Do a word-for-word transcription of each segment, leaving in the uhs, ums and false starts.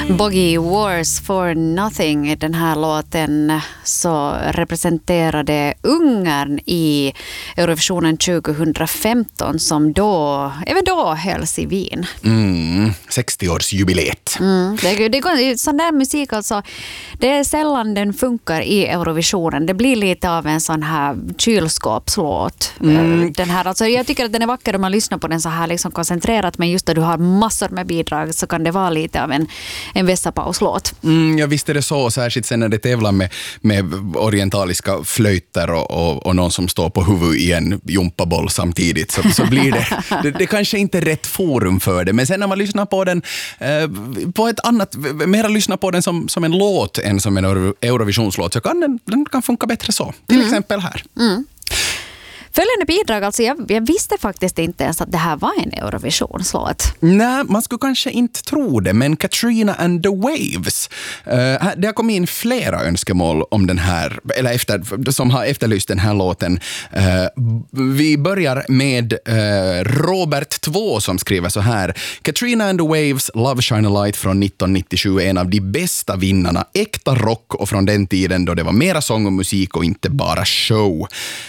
Boggy Wars for Nothing, den här låten så representerade Ungern i Eurovisionen tjugohundrafemton som då, även då hölls i Wien. Mm, sextioårsjubileet. Mm, det, det går, sån där musik alltså, det är sällan den funkar i Eurovisionen. Det blir lite av en sån här kylskåpslåt. Mm. Den här, alltså, jag tycker att den är vacker om man lyssnar på den så här liksom koncentrerat, men just då du har massor med bidrag så kan det vara lite av en, en vässapauslåt. Mm, jag visste det så, särskilt sen när det tävlar med, med orientaliska flöjter och, och, och någon som står på huvud i en jumpaboll samtidigt, så, så blir det, det, det kanske inte är rätt forum för det, men sen när man lyssnar på den eh, på ett annat, mera lyssnar på den som, som en låt än som en Eurovisionslåt, så kan den, den kan funka bättre så. Till mm. exempel här. Mm. Följande bidrag, alltså jag, jag visste faktiskt inte ens att det här var en Eurovisionslåt. Nej, man skulle kanske inte tro det, men Katrina and the Waves. Uh, det har kommit in flera önskemål om den här, eller efter, som har efterlyst den här låten. Uh, vi börjar med uh, Robert två som skriver så här. Katrina and the Waves, Love Shine a Light från nittonhundranittiosju, en av de bästa vinnarna. Äkta rock och från den tiden då det var mera sång och musik och inte bara show.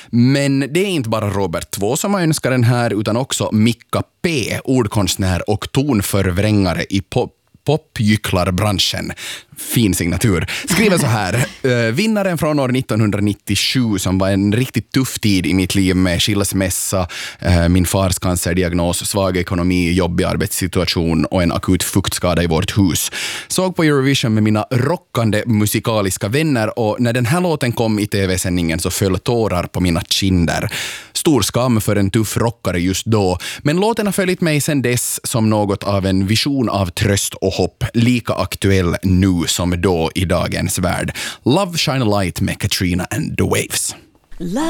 Men det är inte bara Robert två som har önskat den här, utan också Mika P, ordkonstnär och tonförvrängare i pop popgycklarbranschen. Fin signatur. Skriver så här. Uh, vinnaren från år nittonhundranittiosju som var en riktigt tuff tid i mitt liv med skilsmässa, uh, min fars cancerdiagnos, svag ekonomi, jobbig arbetssituation och en akut fuktskada i vårt hus. Såg på Eurovision med mina rockande musikaliska vänner och när den här låten kom i tv-sändningen så föll tårar på mina kinder. Stor skam för en tuff rockare just då, men låten har följt mig sedan dess som något av en vision av tröst och hopp, lika aktuell nu som då i dagens värld. Love Shine a Light med Katrina and the Waves.